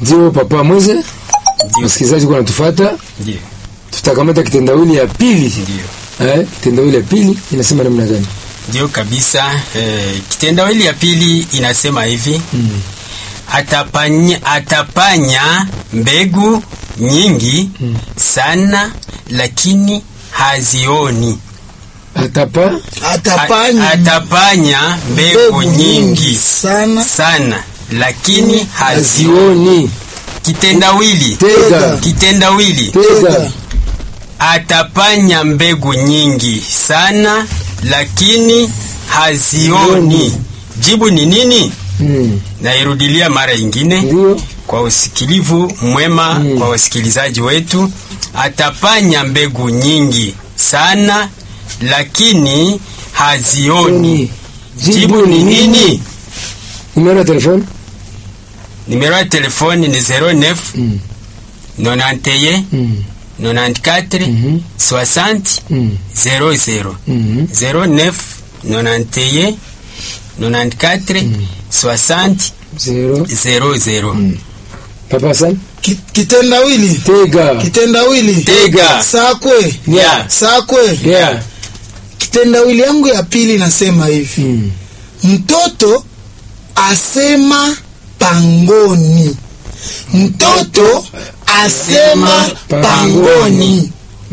Ndio papa Mweze. Msikilizaji kwa natufuata. Ndio. Tutakamata kitendawili ya pili. Ndio. Kitendawili ya pili inasema namna gani? Ndio kabisa. Kitendawili ya pili inasema hivi. Atapanya mbegu nyingi sana lakini hazioni. Atapanya mbegu nyingi sana lakini hazioni. Kitendawili. Tega. Atapanya mbegu nyingi sana lakini hazioni. Jibu ni nini? Nairudilia mara ingine kwa usikilivu mwema kwa wasikilizaji wetu. Atapanya mbegu nyingi sana lakini hazioni. Jibu ni nini? Numero ya telefoni? Numero ya telefoni ni 09 91 94 60 00 09 91 94 60 00. Papa San? Kitendawili. Tega. Sakwe. Yeah. Sakwe. Yeah. Kitendawili yangu ya pili nasema hivi. Mtoto asema pangoni. Mtoto asema pangoni.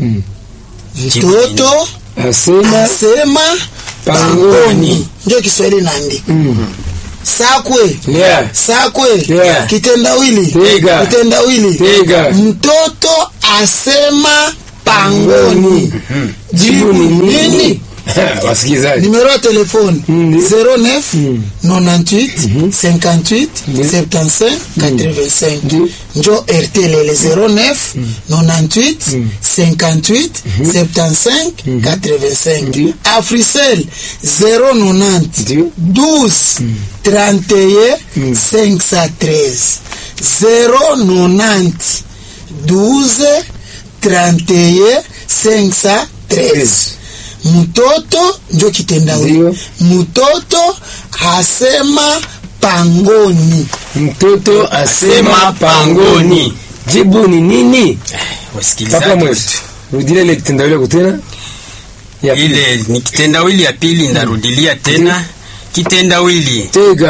Mtoto asema pangoni. Ndio Kiswahili naandika. Sakwe. Yeah. Sakwe. Yeah. Kitendawili. Tega. Mtoto asema pangoni. Jibu ni nini? Wasikilizaji. Numero ya telefoni 09 98 58 75 85. Njo RTL 09 98 58 75 85. Africell 090 12 31 513 090 12 31 513. Mtoto ndio kitendawili. Mtoto asema pangoni. Mtoto asema pangoni. Jibu ni nini? Wasikilizaji wetu. Rudilia ile kitendawili kutena. Ile ni kitendawili ya pili, ndarudilia tena. Kitendawili.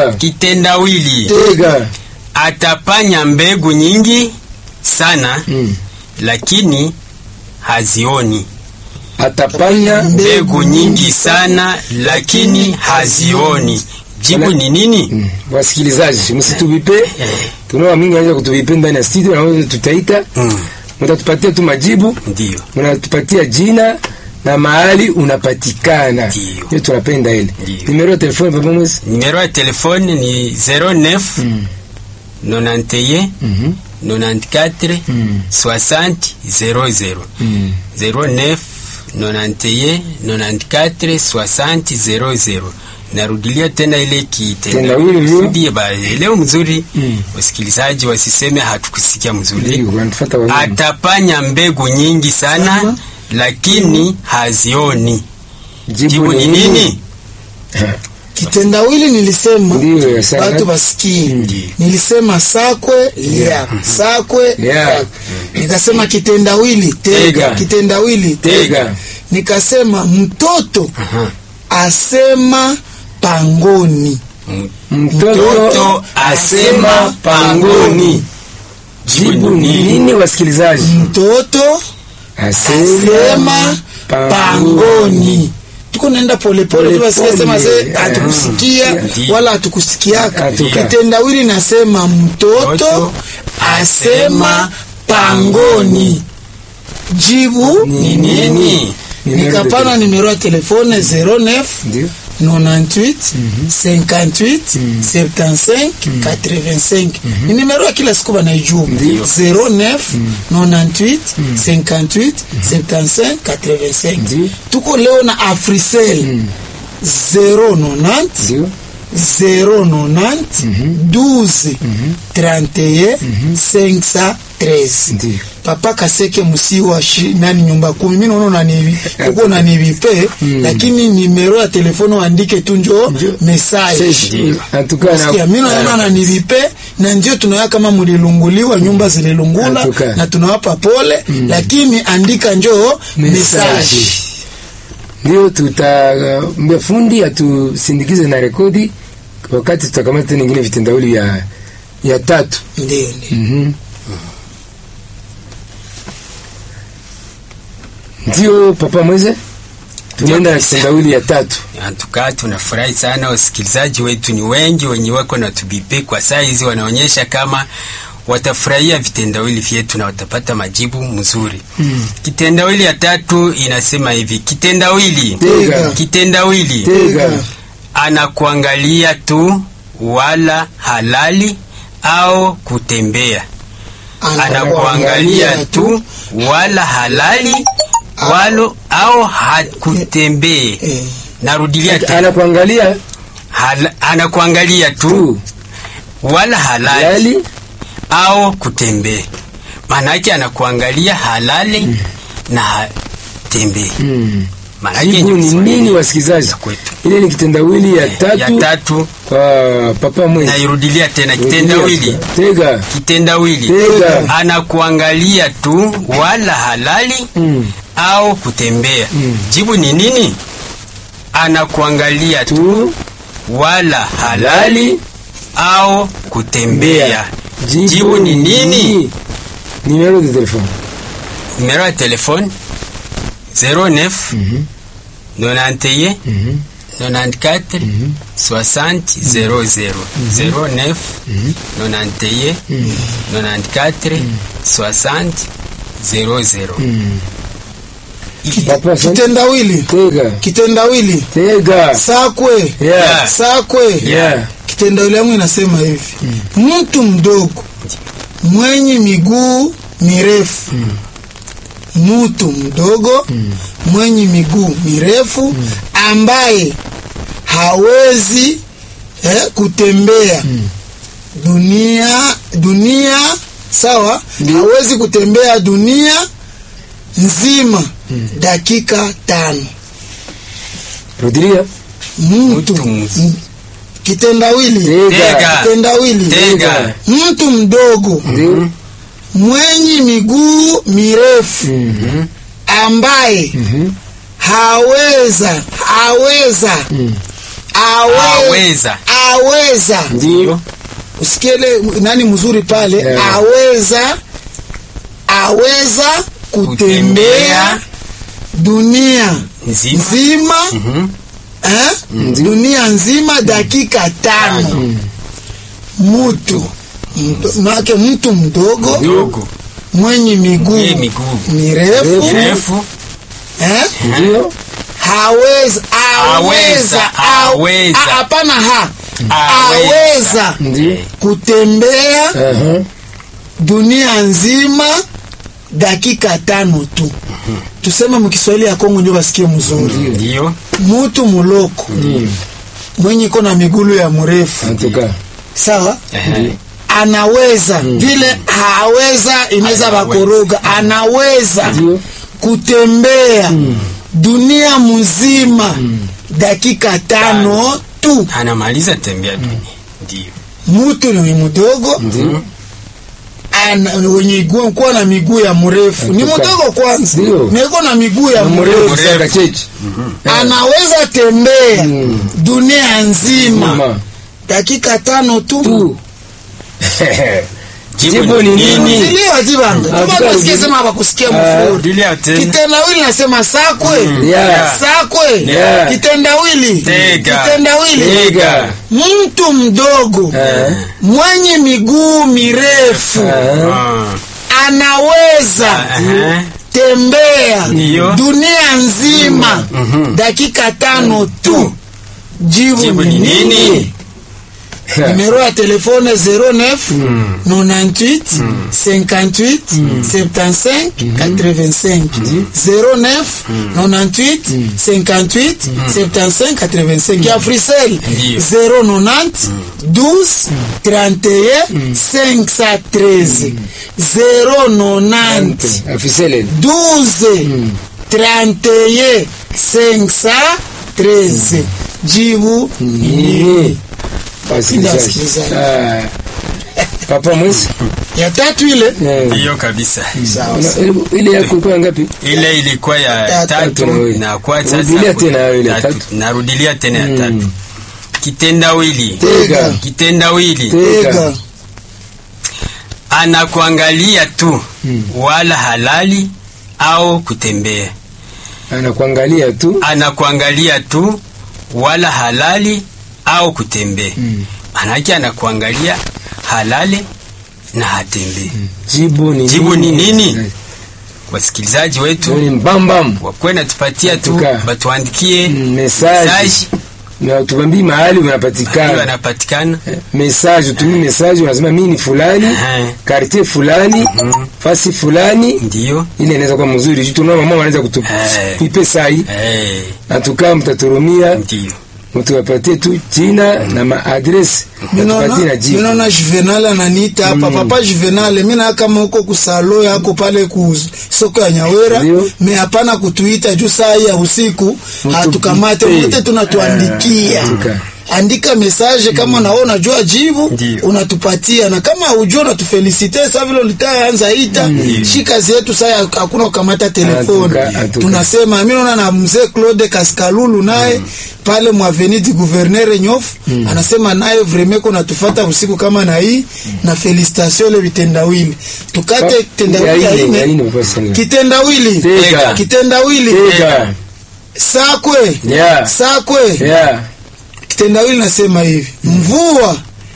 Tega. Atapanya mbegu nyingi sana lakini hazioni. Atapanya mbegu nyingi sana lakini hazioni. Jibu ni nini? Wasikilizaji, msitubipe. Tunaona mingi anaanza kutubipe ndani ya studio na tutaita. Mtatupatia tu majibu. Ndio. Mnatupatia jina na mahali unapatikana. Ndio tunapenda ile. Numero ya telefoni Papa Mwezi? Numero ya telefoni ni 09 91 94 60 00 09 91 94 60 00. Narudilia tena ile kitendawili leo mzuri. Wasikilizaji wasiseme hatukusikia mzuri. Atapanya mbegu nyingi sana lakini hazioni. Jibu ni nini? Kitendawili nilisema watu basikie. Nilisema sakwe lia. Sakwe lia. Nikasema kitendawili tega. Nikasema mtoto asema pangoni. Mtoto asema pangoni. Jibu ni nini wasikilizaji? Mtoto asema pangoni. Tuko nenda pole tunasema hatukusikia wala hatukusikiaka. Kitendawili nasema mtoto asema pangoni. Jibu ni nini? Nikapana numero ya telefone 09 98 58 75 85. Ni numero ya kila siku banaijua. 09 98 58 75 85. Tuko leo na Africell 090 12 31 513. Papa Kaseke Musiwa nani nyumba 10. Mimi naona unanivi uko unanivipe lakini numero ya telefono andike tu njo message. Atukana mimi naona unanivipe na ndio tunaona kama mlilunguliwa, nyumba zililungula, na tunawapa pole, lakini andika njoo message. Ndio tutamwambia fundi atusindikize na rekodi wakati tutakamata nyingine vitendawili ya tatu. Ndio. Ndio papa Mweze, tunaenda na kitendawili ya tatu. Antuka tunafurahi sana, wasikilizaji wetu ni wengi wenye wako na tubipe kwa saa hizi, wanaonyesha kama watafurahia vitendawili vyetu na watapata majibu mzuri. Kitendawili ya tatu inasema hivi: kitendawili anakuangalia tu wala halali au kutembea. Anakuangalia tu wala halali walo au kutembea. Narudilia tena. Anakuangalia tu wala halali au kutembea. Maana yake anakuangalia halali na tembea. Maana yake ni nini wasikilizaji? Ile ni kitendawili ya tatu kwa papa Mweze. Nairudilia tena kitendawili. Kitendawili anakuangalia tu wala halali au kutembea. Jibu ni nini? Anakuangalia tu wala halali au kutembea. Jibu ni nini? Numero de téléphone. Numero de téléphone 09 91 94 60 00 09 91 94 60 00. Kitendawili sakwe. Kitendawili yangu inasema hivi: mtu mdogo mwenye miguu mirefu. Mtu mdogo mwenye miguu mirefu ambaye hawezi kutembea dunia sawa, hawezi kutembea dunia nzima dakika 5. Rudilia. Kitendawili. Mtu mdogo mwenye miguu mirefu ambaye haweza ndio usikiele nani mzuri pale, aweza kutembea dunia nzima dunia nzima dakika 5. Mtu mdogo mwenye miguu mirefu aweza kutembea dunia nzima dakika 5 tu. Tuseme mkiswahili ya Kongo ndio basikie mzuri. Ndio. Mtu muloko mwenye kona miguu ya mrefu. Sawa? Anaweza vile haweza inaweza bakoroga. Anaweza kutembea dunia mzima dakika 5 tu. Anamaliza tembea dunia. Ndio. Mtu ni mdogo. Wenye kuwa na miguu ya mrefu ni mdogo kwanza, niko na miguu ya mrefu, anaweza tembea dunia nzima dakika 5 tu. Jibu ni nini? Ndio ajibanga. Kama unasikia sema hapa kusikia mfuru. Kitendawili nasema sakwe. Kitendawili. Mtu mdogo mwenye miguu mirefu anaweza tembea dunia nzima dakika 5 tu. Jibu ni nini? Numero ya telefone 09 98 58 75 85 09 98 58 75 85 ya Frisel 090 12 31 513 090 12 31 513. Jibu ni Papa mwezi. Ya tatu ile. Hiyo kabisa. Sawa. Ile yako ilikuwa ngapi? Ile ilikuwa ya tatu na kwa sasa Rudilia tena ile tatu. Narudilia tena ya tatu. Kitendawili. Tega. Kitendawili. Tega. Anakuangalia tu wala halali au kutembea. Anakuangalia tu. Anakuangalia tu wala halali au kutembea. Manake anakuangalia halali na hatembei. Jibu ni nini? Wasikilizaji wetu ni mbambam wakwe natupatia tu batuandikie message na tubambi mahali wanapatikana message, tumi message unasema mimi ni fulani quartier fulani fasi fulani, ndio ile inaweza kuwa mzuri juu tunaona mama anaweza kutupipe sai atukaa mtaturumia, ndio mtu apatie tu jina na maadresi mtupatie na jina. Ninaona Juvenal ananiita hapa papa Juvenal, mimi na kama huko kusalo yako pale ku soko ya Nyawera, mimi hapana kutuita juu saa ya usiku hatukamate wote tunatuandikia. Andika message kama unaona jua jibu unatupatia, na kama hujua unatufelicite sasa vile ulitaanza ita shika zetu sasa hakuna kukamata telefoni. Tunasema mimi naona na mzee Claude Kaskalulu naye pale mwa avenue du gouverneur Nyof anasema naye vraiment kuna tufuata usiku kama na hii na felicitation le vitendawili tukate kitendawili kitendawili kitendawili sakwe sakwe kitendawili nasema hivi mvua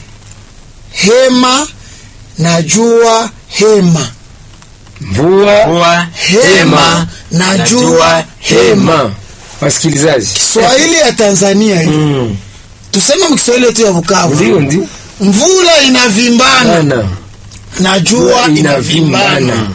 hema na jua hema mvua hema na jua hema. Wasikilizaji, Kiswahili ya Tanzania hii tuseme mkiswahili yetu ya Bukavu, ndio mvula inavimbana na jua inavimbana.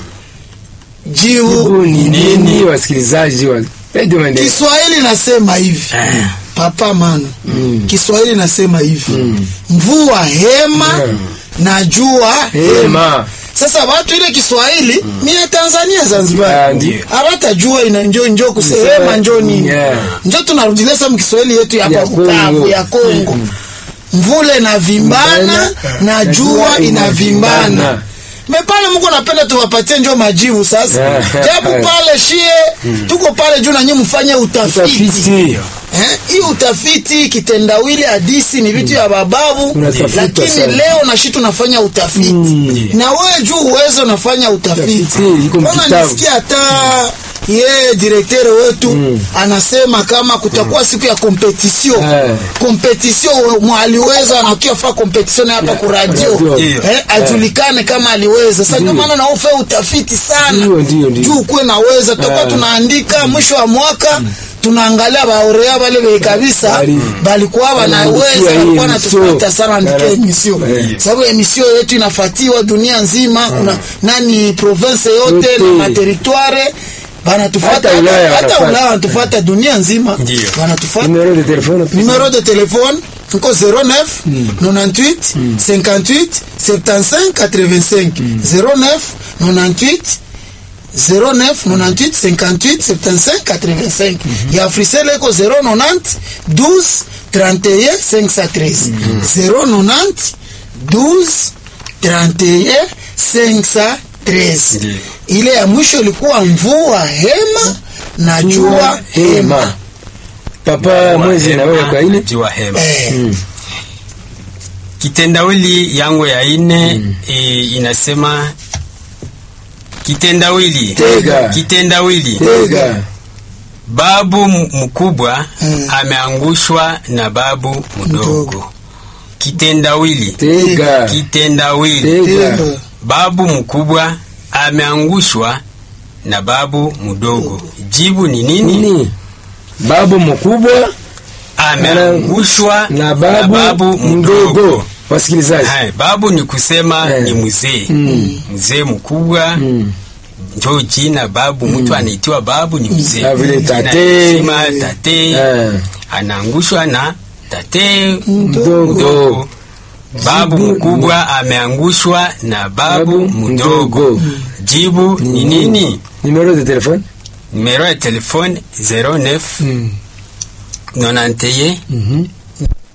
Jibu ni nini? Wasikilizaji wa Kiswahili nasema hivi papa mano Kiswahili nasema hivi mvua hema na jua hema. Sasa watu ile Kiswahili ni ya Tanzania Zanzibar hawatajua ina njoo kusema njoo nini njoo tunarudilia sasa Kiswahili yetu hapa Bukavu ya Kongo mvule na vimbana na jua inavimbana. Mepale Mungu anapenda tuwapatie njoo majibu sasa. Japo pale shie tuko pale juu na nyinyi mfanye utafiti. Hii utafiti kitendawili hadisi ni vitu ya bababu, lakini leo na shitu tunafanya utafiti. Na wewe juu uwezo unafanya utafiti. Mbona nisikia hata directeur wetu anasema kama kutakuwa siku ya competition. Competition mwaliweza anakia fa competition hapa ku radio. Ajulikane kama aliweza. Sasa ndio maana naofa utafiti sana. Juu kuwe naweza tutakuwa tunaandika mwisho wa mwaka tunaangalia baorea wale kabisa balikuwa wanaweza kwa natupata sana ndike emission. Sababu emission yetu inafuatiwa dunia nzima, kuna nani province yote na territoire banatufuata hata Ulaya wanatufuata dunia nzima wanatufuata. Numero de téléphone uko 09 98 58 75 85 09 98 09 98 58 75 85. Ya Frisele iko 090 12 31 513 090 12 31 513. Ile ya mwisho ilikuwa mvua hema na jua hema. Papa mwezi na wewe kwa ile jua hema. Kitendawili yangu ya ine inasema kitendawili kitendawili babu mkubwa ameangushwa na babu mdogo. Kitendawili kitendawili babu mkubwa ameangushwa na babu mdogo. Jibu ni nini? Babu mkubwa ameangushwa na babu mdogo. Wasikilizaji, babu ni kusema ni mzee mzee mkubwa njoo jina babu. Mtu anaitwa babu ni mzee. Vile tate anaangushwa na tate mdogo. Babu mkubwa ameangushwa na babu mdogo. Jibu ni nini? Numero de téléphone? Numero ya telefone 09 91